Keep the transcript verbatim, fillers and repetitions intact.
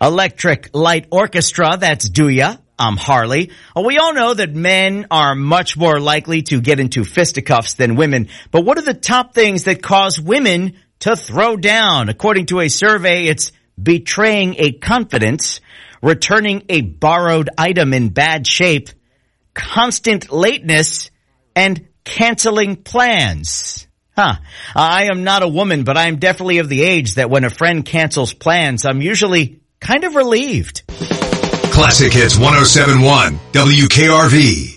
Electric Light Orchestra, that's Do Ya. I'm Harley. Well, we all know that men are much more likely to get into fisticuffs than women. But what are the top things that cause women to throw down? According to a survey, it's betraying a confidence, returning a borrowed item in bad shape, constant lateness, and canceling plans. Huh. I am not a woman, but I am definitely of the age that when a friend cancels plans, I'm usually kind of relieved. Classic Hits one oh seven point one W K R V.